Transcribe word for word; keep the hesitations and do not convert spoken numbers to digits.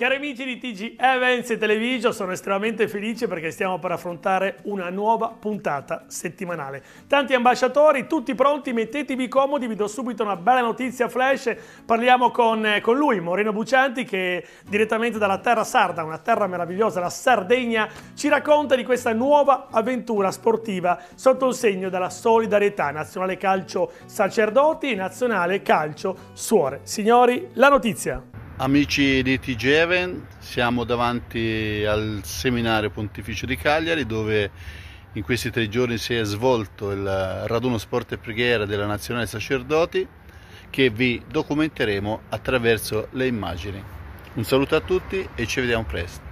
Cari amici di T G Events e Television, sono estremamente felice perché stiamo per affrontare una nuova puntata settimanale. Tanti ambasciatori, tutti pronti, mettetevi comodi, vi do subito una bella notizia flash. Parliamo con, con lui, Moreno Buccianti, che direttamente dalla terra sarda, una terra meravigliosa, la Sardegna, ci racconta di questa nuova avventura sportiva sotto il segno della solidarietà. Nazionale Calcio Sacerdoti e Nazionale Calcio Suore. Signori, la notizia. Amici di T G Event, siamo davanti al seminario pontificio di Cagliari, dove in questi tre giorni si è svolto il raduno sport e preghiera della Nazionale Sacerdoti, che vi documenteremo attraverso le immagini. Un saluto a tutti e ci vediamo presto.